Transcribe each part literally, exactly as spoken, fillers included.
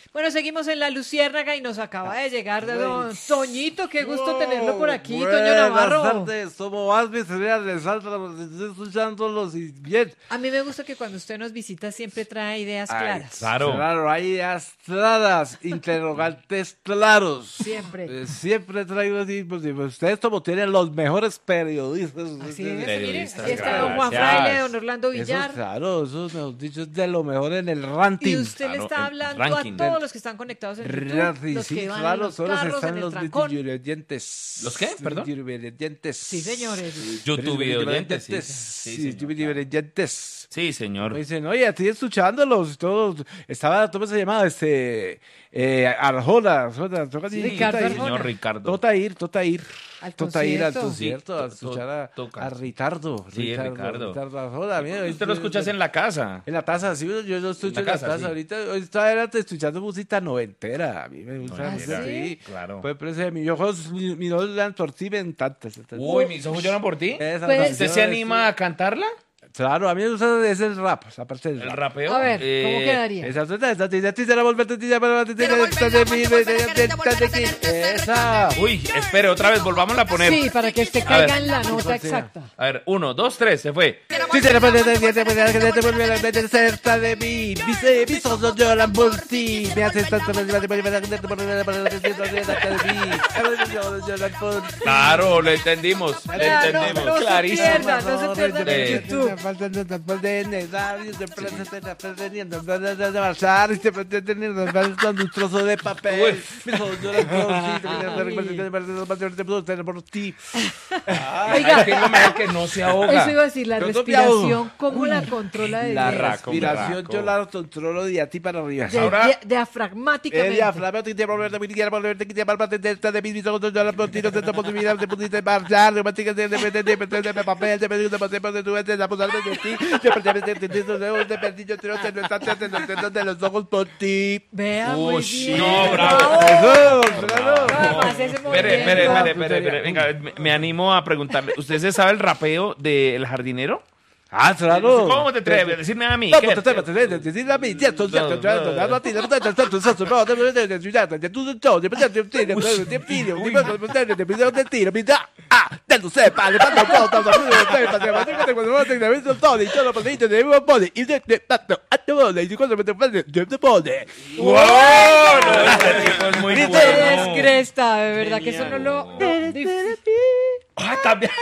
Bueno, seguimos en La Luciérnaga y nos acaba de llegar de don Toñito. Qué gusto tenerlo por aquí, Toño Navarro. Buenas tardes, somos más mis de Salta, estoy escuchándolos y bien. A mí me gusta que cuando usted nos visita siempre trae ideas Ay, claras. claro. Claro, hay ideas claras, interrogantes claros. Siempre. Eh, siempre traigo así, pues, si ustedes como tienen los mejores periodistas. Así ustedes- es, mire, Periodistas, aquí está don Juan gracias. Fraile, don Orlando Eso, Villar. claro, eso mejor dicho es de lo mejor en el ranking. Y usted le Claro, está el hablando ranking a todos del- los que están conectados en YouTube, Ranking, los sí, que van en claro, los todos carros, en están el los trancón. videoyentes. ¿Los qué? Perdón. Videoyentes. Sí, señores. YouTube videoyentes, sí. Sí, Sí, sí, señor. videoyentes. Sí, señor. Me dicen, oye, estoy escuchándolos y todos. Estaba, ¿cómo se llamaba? Este, eh, Arjona. Arjona, toca Sí, ir, Ricardo toca ir. Arjona. Señor Ricardo. Tota ir, tota ir. Al Tota ir al concierto. concierto, a Sí, to- escuchar a, toca. a Ricardo. Sí, Ricardo. Ricardo Arjona. Mira, Usted lo escuchas en la casa. En la taza, sí, yo lo escucho En en la la casa, taza. sí. Ahorita hoy estaba era escuchando música noventera. A mí me gusta. ¿Ah, mucho, sí? Claro. Pues, pero ese, mis ojos, mi- mis ojos dan por ti, me encantan. Uy, mis ojos lloran por ti. Esa Pues- canción ¿Usted se es- anima a cantarla? Claro, a mí me gusta es el rap, aparte del ¿El rap. rapeo? A ver, ¿cómo Eh, quedaría? Esa esa esa esa esa volverte tía para esa. Uy, espere, otra vez, volvámosla a poner. Sí, para que usted A caiga ver. en la nota exacta. A ver, uno, dos, tres, se fue. Si te la pones de diente, pues ya que te vuelve a meter cerca de mí. Mis, mis ojos lloran por ti. Me haces tanto me hace para que te pones cerca de mí. Mis ojos lloran por ti. Claro, lo entendimos, lo Claro, entendimos. no se Clarísimo. pierda, no se pierda en Eh. el YouTube. Un trozo de papel. Mis ojos lloran por ti. Oiga. Es que es lo mejor que no se ahoga. Eso iba a decir, la Yo no me respiración, ahogo. ¿cómo la controla de La de- respiración Raco, yo la controlo de a ti para arriba. de- Ahora- de- diafragmáticamente? El diafragma te quiere volver, te quiere volver, te quiere volver, te quiere de mis ojos, yo la plantilla, te tomo mi vida, te pusiste marchar, te pusiste de de de de papel, te pedí de papel, de tu de la posada de ti, te perdí de de esos dedos de perdí, yo te lo te lo estás de los ojos por ti. Vea, muy Uy, bien. no, bravo. Eso, claro. Además, ese Espere, movimiento. espere, espere, espere, Putería. espere. Venga, me, me animo a preguntarle. ¿Usted se sabe el rapeo del jardinero? Ah, claro. ¿Cómo te atreves a decirme a mí? No, ¿Qué? pues te atreves a decirle a mí, ya, tú, ya, tú, ya, tú, ya, a ti, ya, tú, ya, tú, ya, tú, ya, tú, ya, tú, ya, tú, ya, tú, ya, tú, ya, tú, ya, tú, ya, filho, Uy. tipo, te te pido de tiro, mira, ah, te lo sepa, le pasa todo, todo, todo, todo, todo, todo, todo, todo, todo, todo, y todo lo posible, te debo poner, y de, de, tanto, a todo, y cuando me te pone, yo te pone. ¡Wow! No, este tipo es muy Usted bueno. es cresta, de verdad que eso no lo... Ah, también.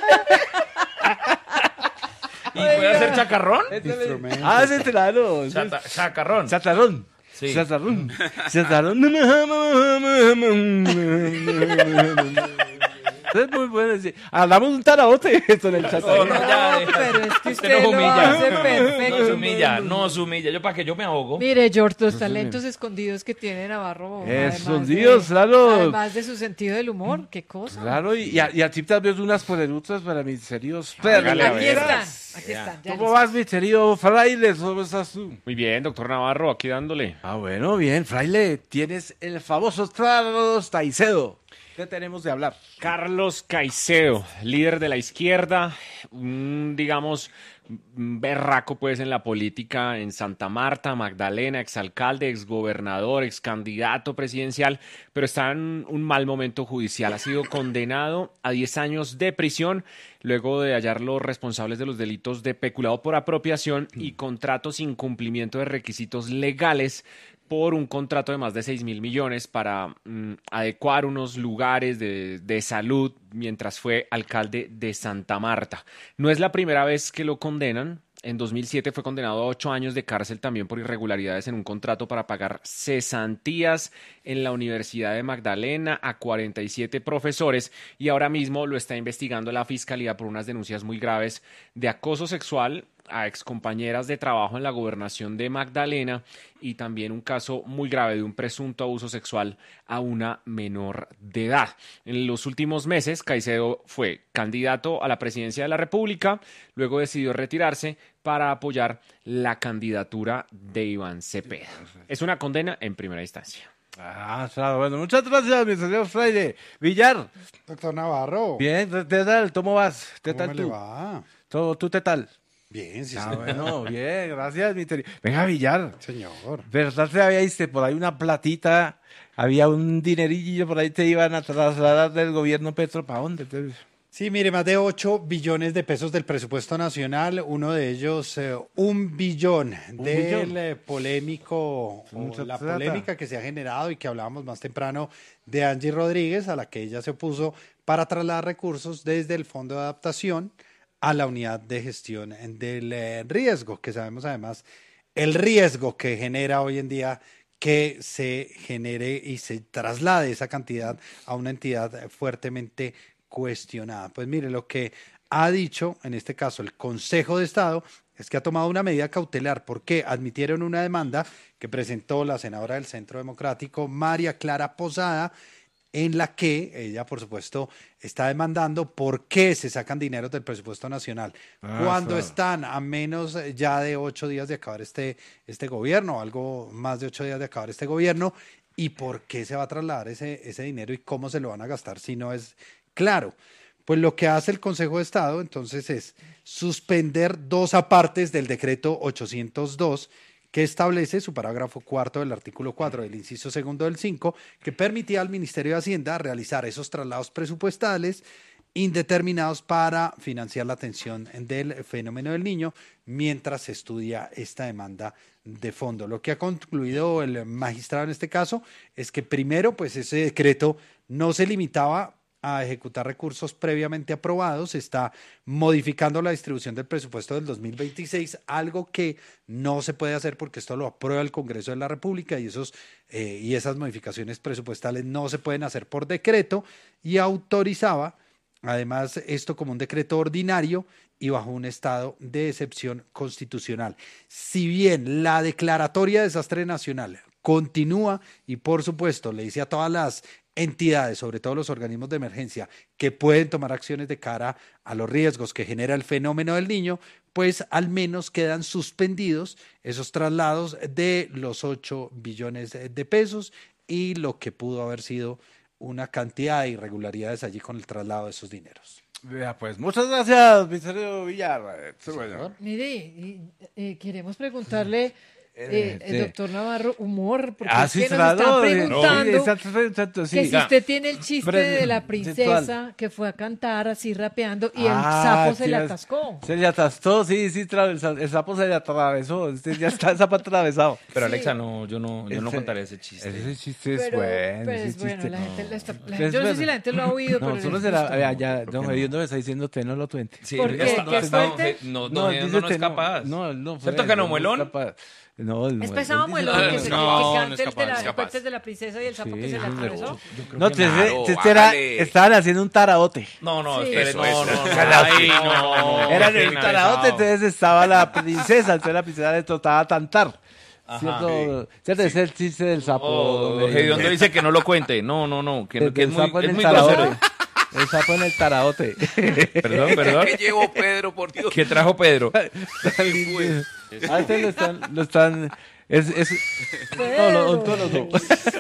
¿Y puede hacer chacarrón? Ah, ese claro. Chata- chacarrón. Chatarrón. Sí. Chatarrón. Chatarrón. Es muy bueno. Sí. Hablamos un tarabote esto en el No, chatarrón. no, ya, No, deja. pero es que Usted usted nos lo humilla. hace perfecto. Nos humilla, nos humilla. Yo para que yo me ahogo. Mire, George, los talentos escondidos que tiene Navarro. además Escondidos, de- claro. Además de su sentido del humor, qué cosa. Claro, y, y a, y a ti también unas poderutas para mis queridos Hágale, a Aquí ver. están, aquí están. ya ¿Cómo listos. vas, mi querido Fraile? ¿Cómo estás tú? Muy bien, doctor Navarro, aquí dándole. Ah, bueno, bien, Fraile. Tienes el famoso Carlos Taicedo. ¿Qué tenemos de hablar? Carlos Caicedo, líder de la izquierda, un, digamos, un berraco pues en la política en Santa Marta, Magdalena, exalcalde, exgobernador, excandidato presidencial, pero está en un mal momento judicial. Ha sido condenado a diez años de prisión luego de hallar los responsables de los delitos de peculado por apropiación y contrato sin cumplimiento de requisitos legales por un contrato de más de seis mil millones para mm, adecuar unos lugares de, de salud mientras fue alcalde de Santa Marta. No es la primera vez que lo condenan. En dos mil siete fue condenado a ocho años de cárcel también por irregularidades en un contrato para pagar cesantías en la Universidad de Magdalena a cuarenta y siete profesores y ahora mismo lo está investigando la Fiscalía por unas denuncias muy graves de acoso sexual a excompañeras de trabajo en la gobernación de Magdalena y también un caso muy grave de un presunto abuso sexual a una menor de edad. En los últimos meses, Caicedo fue candidato a la presidencia de la República, luego decidió retirarse para apoyar la candidatura de Iván Cepeda. Es una condena en primera instancia. Ah, claro, bueno, muchas gracias, mi señor Fraile. Villar, Doctor Navarro, bien, ¿qué tal? ¿Cómo vas? ¿Qué ¿cómo tal me le tú? va? ¿Todo, ¿Tú qué tal? Bien, sí, Ah, señor. bueno, bien, gracias, mi teri- Venga, Villar, Señor. ¿verdad que había viste por ahí una platita? Había un dinerillo por ahí, te iban a trasladar del gobierno Petro, ¿para dónde? Te- Sí, mire, más de ocho billones de pesos del presupuesto nacional, uno de ellos eh, un billón ¿Un del billón? eh, polémico, o Mucha la plata. polémica que se ha generado y que hablábamos más temprano de Angie Rodríguez, a la que ella se opuso para trasladar recursos desde el Fondo de Adaptación a la unidad de gestión del eh, riesgo, que sabemos además el riesgo que genera hoy en día que se genere y se traslade esa cantidad a una entidad fuertemente cuestionada. Pues mire, lo que ha dicho en este caso el Consejo de Estado es que ha tomado una medida cautelar porque admitieron una demanda que presentó la senadora del Centro Democrático, María Clara Posada, en la que ella, por supuesto, está demandando por qué se sacan dineros del presupuesto nacional Ah, cuando claro. están a menos eh, ya de ocho días de acabar este, este gobierno, algo más de ocho días de acabar este gobierno, y por qué se va a trasladar ese, ese dinero y cómo se lo van a gastar si no es claro. Pues lo que hace el Consejo de Estado entonces es suspender dos apartes del decreto ochocientos dos que establece su parágrafo cuarto del artículo cuatro del inciso segundo del cinco, que permitía al Ministerio de Hacienda realizar esos traslados presupuestales indeterminados para financiar la atención del fenómeno del niño mientras se estudia esta demanda de fondo. Lo que ha concluido el magistrado en este caso es que primero, pues ese decreto no se limitaba a ejecutar recursos previamente aprobados, se está modificando la distribución del presupuesto del dos mil veintiséis, algo que no se puede hacer porque esto lo aprueba el Congreso de la República y, esos, eh, y esas modificaciones presupuestales no se pueden hacer por decreto, y autorizaba además esto como un decreto ordinario y bajo un estado de excepción constitucional. Si bien la declaratoria de desastre nacional continúa y por supuesto le dice a todas las entidades, sobre todo los organismos de emergencia, que pueden tomar acciones de cara a los riesgos que genera el fenómeno del niño, pues al menos quedan suspendidos esos traslados de los ocho billones de pesos y lo que pudo haber sido una cantidad de irregularidades allí con el traslado de esos dineros. Vea, pues, muchas gracias, Ministerio Villar. Sí, bueno. Mire, y, eh, queremos preguntarle, eh, el sí. doctor Navarro, humor, porque Ah, es sí, que nos claro. están eh, preguntando sí, exacto, exacto, sí. que si Ah, usted tiene el chiste Pre- de la ¿de princesa que fue a cantar así rapeando y el ah, sapo se sí, le es- atascó. Se le atascó, sí, sí, tra- el, sa- el sapo se le atravesó. Este ya está el sapo atravesado. Pero Sí. Alexa, no, yo no, yo no Ese- contaré ese chiste. Ese chiste es Pero, bueno. pero ese es bueno, chiste- la gente lo está, la Es gente- yo no sé bueno. si la gente lo ha oído, No, pero solo les será. gusta. Vea, ya, ¿Por don qué no? Ediondo me está diciendo, te no lo tuente. Sí, ¿Por ya qué? está- ¿Qué no, es está- fuerte? No, No, no, dice no, no es usted, capaz. No, no. ¿Cierto fue- que no, es Muelón? capaz. No, el Es Muelón pesado dice Muelón, que que, no. se, no, que no cante es el capaz, de la, es el capaz. cuento de la princesa y el sapo Sí, que se le sí, atravesó. No, te, Claro, te- te era- hágale. estaban haciendo un taraote. No, no, Sí. espere, Eso, no, eso. no, no, Ay, no, no, no, Era en qué el pena. taraote, entonces estaba la princesa, entonces la princesa le trataba cantar. Ajá. ¿Cierto? ¿Cierto? Ese es el chiste del sapo. Oh, don Ediondo. Hediondo dice que no lo cuente. No, no, no, que, Del- que es del muy, sapo en es el muy taraote. grosero. El sapo en el taraote. Perdón, perdón. ¿Qué llevó Pedro, por Dios? ¿Qué trajo Pedro? A este lo están, lo están, es, es, no, lo, no, no, no.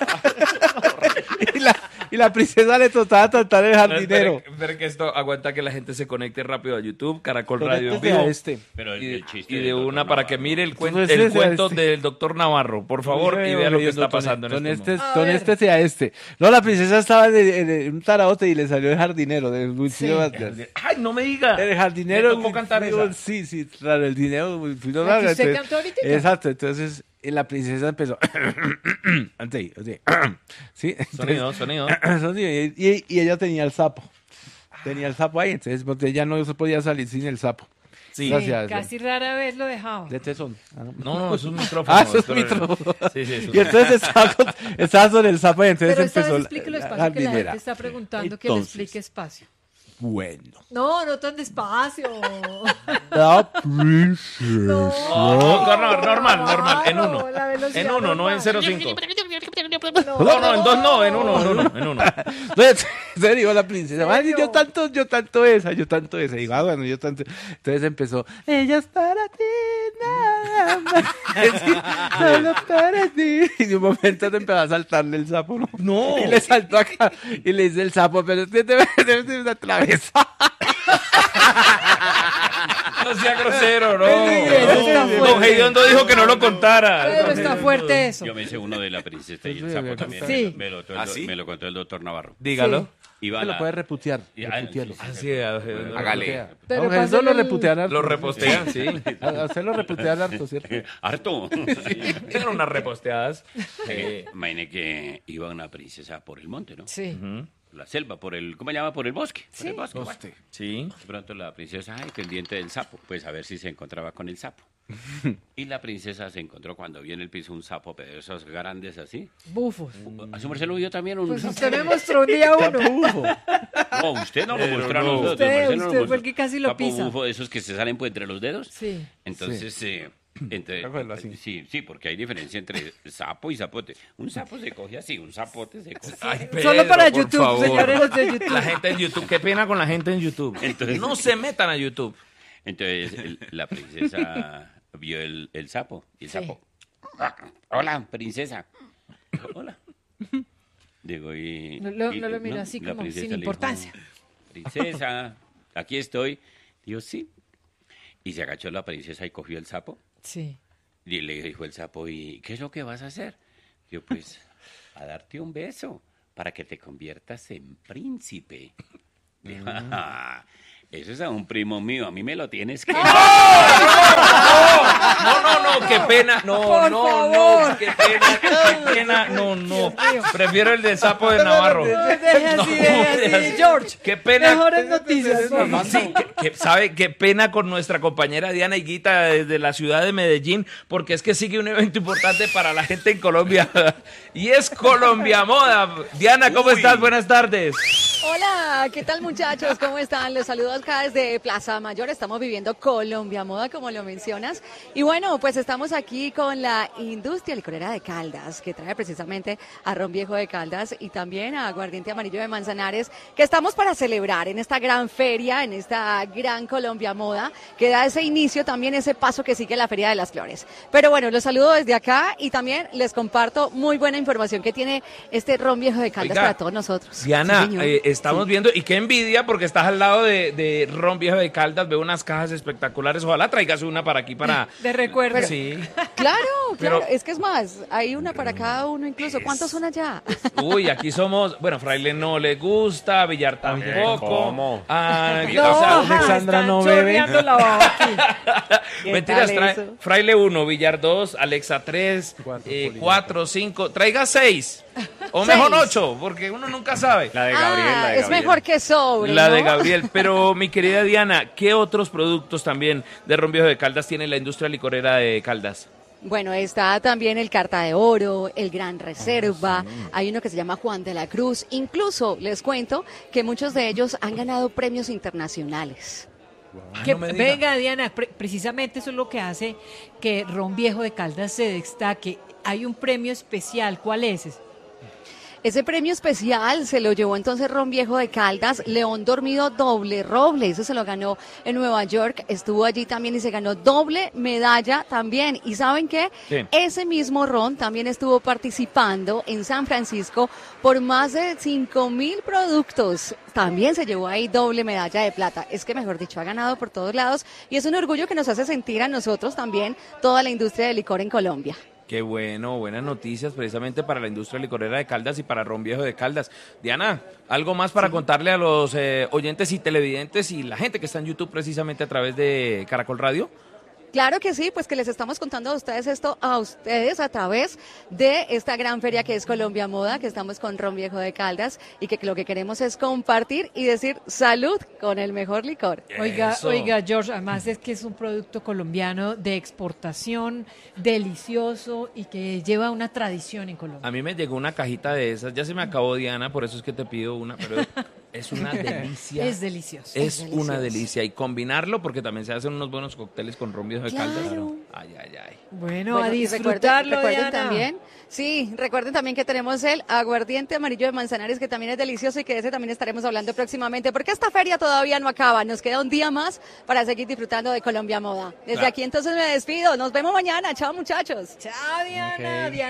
y, la, y la princesa le trataba de tratar el jardinero. Espera, espera que esto aguanta que la gente se conecte rápido a YouTube, Caracol Radio en Conéctese a vivo. este. Pero el, Y, el chiste y de del doctor una para Navarro. que mire el, cuen- Entonces, el ese a cuento este. del doctor Navarro, por favor, y vea lo que está pasando en con este este, momento. con A ver. este sea este. No, la princesa estaba en, en- en un taraote y le salió el jardinero de Wilfrido Vázquez. Ay, no me diga. El jardinero. ¿Le tocó cantar Wilfrido- esa? Sí, sí, claro, el dinero. Wilfrido ¿La que Vázquez, usted entonces- cantó ahorita? Exacto, entonces eh, la princesa empezó. Antes ahí, así. Sí, entonces- Sonido, sonido. sonido, y, y- y ella tenía el sapo. Tenía el sapo ahí, entonces porque ella no se podía salir sin el sapo. Sí. Gracias. Casi rara vez lo dejaba. De tesón. Ah, no. No, no, es un micrófono. Ah, eso es doctor. micrófono. Sí, sí, es un- Y entonces estaba, con- estaba sobre el sapo y entonces Pero esta vez empezó explíquelo la, la despacio, que la jardinera. gente está preguntando que le Entonces, explique espacio. Bueno. No, no tan despacio. La princesa. No, No, no, normal, normal, en Claro, uno. la velocidad En uno, no en normal. cero punto cinco. No, No, no, en dos no, en uno, en uno, en uno. Entonces, se dijo la princesa, "Ay, ¿Serio? yo tanto, yo tanto esa, yo tanto esa. Y digo, ah, bueno, yo tanto. Entonces empezó, ella es para ti, nada más. Sí, solo para ti. Y de un momento te empezó a saltarle el sapo, ¿no? No. Y le saltó acá. Y le dice el sapo, pero es que te debes de una travesa. no sea grosero, no. Eso está Don fuerte. Gediondo dijo que no lo contara. Pero está fuerte eso. Yo me hice uno de la princesa y el sapo también. Sí. Me lo, ¿Ah, sí? me lo contó el doctor Navarro. Dígalo. Iba a Se lo la- puede reputear. Y- ah, Reputearlo. sí, sí, Así es. Hágale. Pero Don Gediondo pásale lo el- reputean harto. Lo repostean, sí. A a usted lo reputean harto, ¿cierto? Harto. Tienen unas reposteadas. Eh, Imagine que iba una princesa por el monte, ¿no? Sí. La selva, por el, ¿cómo se llama? Por el bosque. Por el bosque. bueno. Sí. De pronto la princesa, ay, pendiente del sapo, pues a ver si se encontraba con el sapo. Y la princesa se encontró cuando vio en el piso un sapo, pero de esos grandes así. Bufos. ¿A su merced lo vio también? Un Pues sapo? usted me mostró un día uno. No, usted no lo Pero mostró a no. nosotros. Usted, merced no lo usted mostró. fue el que casi lo Sapo pisa. bufo, de esos que se salen pues entre los dedos. Sí. Entonces, eh, entre- Hágalo así. sí, sí, porque hay diferencia entre sapo y zapote. Un sapo se coge así, un zapote se coge Ay, Solo Pedro, para por YouTube, favor. señores los de YouTube. La gente en YouTube, qué pena con la gente en YouTube. Entonces- no se metan a YouTube. Entonces el- la princesa vio el, el sapo y el Sí. sapo. "Ah, hola, princesa. Dijo, hola. Digo, y. No lo- y- no lo miró así la como princesa sin le dijo, importancia. princesa, aquí estoy. Dijo, sí. Y se agachó la princesa y cogió el sapo. Sí. Y le dijo el sapo, ¿y qué es lo que vas a hacer? Yo, pues, a darte un beso para que te conviertas en príncipe. Dijo, "Ah, eso es a un primo mío, a mí me lo tienes que... No, no, no, qué pena. No, Por no, favor. no, qué pena, qué pena. No, no. Prefiero el del sapo de Navarro. No, deje así, deje deje así. así. George, Qué pena. mejores noticias. por favor. Sí, que, que- sabe qué pena con nuestra compañera Diana Higuita desde la ciudad de Medellín, porque es que sigue un evento importante para la gente en Colombia y es Colombia Moda. Diana, ¿cómo estás? Buenas tardes. Hola, ¿qué tal muchachos? ¿Cómo están? Los saludo acá desde Plaza Mayor. Estamos viviendo Colombia Moda, como lo mencionas. Y bueno, pues estamos aquí con la industria licorera de Caldas, que trae precisamente a Ron Viejo de Caldas y también a Aguardiente Amarillo de Manzanares, que estamos para celebrar en esta gran feria, en esta gran Colombia Moda, que da ese inicio también, ese paso que sigue la Feria de las Flores. Pero bueno, los saludo desde acá y también les comparto muy buena información que tiene este Ron Viejo de Caldas Oiga, para todos nosotros. Diana, Sí, señor. eh, estamos viendo, y qué envidia porque estás al lado de, de Ron Viejo de Caldas, veo unas cajas espectaculares, ojalá traigas una para aquí para... De recuerdo. Sí. Claro, claro, Pero- es que es más, hay una para cada uno incluso. ¿Cuántos son allá? Uy, aquí somos, bueno, Fraile no le gusta, Villar tampoco. ¿cómo? Ah, No, o sea, Alexandra están no bebe. chorreando la baba aquí. ¿Qué mentiras, tal trae eso? Fraile uno, Villar dos, Alexa tres, Cuatro, eh, Polilla. cuatro, cinco, traiga seis. O mejor Seis. ocho, porque uno nunca sabe. La de Gabriel, Ah, la de es Gabriel. mejor que sobre. La ¿no? de Gabriel. Pero, mi querida Diana, ¿qué otros productos también de Ron Viejo de Caldas tiene la industria licorera de Caldas? Bueno, está también el Carta de Oro, el Gran Reserva, hay uno que se llama Juan de la Cruz. Incluso les cuento que muchos de ellos han ganado premios internacionales. Que- no me diga. venga, Diana, pre- precisamente eso es lo que hace que Ron Viejo de Caldas se destaque. Hay un premio especial, ¿cuál es ese? Ese premio especial se lo llevó entonces Ron Viejo de Caldas, León Dormido Doble Roble, eso se lo ganó en Nueva York, estuvo allí también y se ganó doble medalla también. ¿Y saben qué? Sí. Ese mismo Ron también estuvo participando en San Francisco por más de cinco mil productos. También se llevó ahí doble medalla de plata. Es que, mejor dicho, ha ganado por todos lados y es un orgullo que nos hace sentir a nosotros también toda la industria del licor en Colombia. Qué bueno, buenas noticias precisamente para la industria licorera de Caldas y para Ron Viejo de Caldas. Diana, ¿algo más para contarle a los eh, oyentes y televidentes y la gente que está en YouTube precisamente a través de Caracol Radio? Claro que sí, pues que les estamos contando a ustedes esto, a ustedes a través de esta gran feria que es Colombia Moda, que estamos con Ron Viejo de Caldas y que lo que queremos es compartir y decir salud con el mejor licor. Oiga, Eso. oiga, George, además es que es un producto colombiano de exportación, delicioso y que lleva una tradición en Colombia. A mí me llegó una cajita de esas, ya se me acabó Diana, por eso es que te pido una, pero es una delicia. Es delicioso. Es Es una delicioso. delicia y combinarlo porque también se hacen unos buenos cócteles con Ron Viejo de Caldas. Claro. Ay, ay, ay. Bueno, a Bueno, y disfrutarlo, recuerden, recuerden Diana. también, sí, recuerden también que tenemos el aguardiente amarillo de Manzanares, que también es delicioso y que de ese también estaremos hablando próximamente, porque esta feria todavía no acaba, nos queda un día más para seguir disfrutando de Colombia Moda. Desde Claro. aquí entonces me despido, nos vemos mañana, chao muchachos. Chao, Diana. Ok. Diana